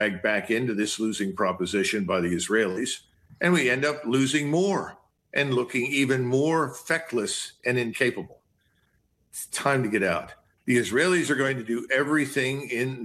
dragged back into this losing proposition by the Israelis, and we end up losing more and looking even more feckless and incapable. It's time to get out. The Israelis are going to do everything in